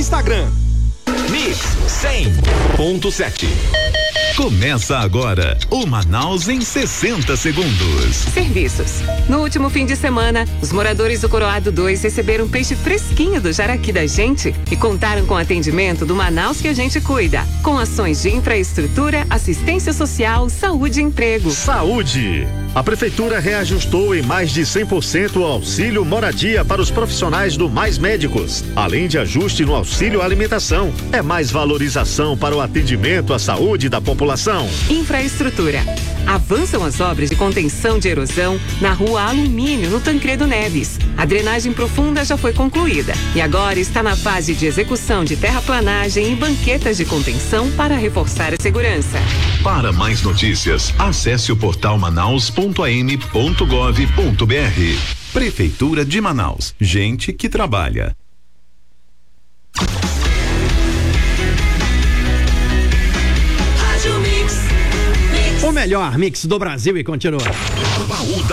Instagram. Mix 100.7. Começa agora o Manaus em 60 segundos. Serviços. No último fim de semana, os moradores do Coroado 2 receberam peixe fresquinho do Jaraqui da gente e contaram com o atendimento do Manaus que a gente cuida, com ações de infraestrutura, assistência social, saúde e emprego. Saúde. A Prefeitura reajustou em mais de 100% o auxílio moradia para os profissionais do Mais Médicos, além de ajuste no auxílio alimentação. É mais valorização para o atendimento à saúde da população. Infraestrutura. Avançam as obras de contenção de erosão na Rua Alumínio, no Tancredo Neves. A drenagem profunda já foi concluída e agora está na fase de execução de terraplanagem e banquetas de contenção para reforçar a segurança. Para mais notícias, acesse o portal manaus.am.gov.br. Prefeitura de Manaus. Gente que trabalha. O melhor mix do Brasil e continua.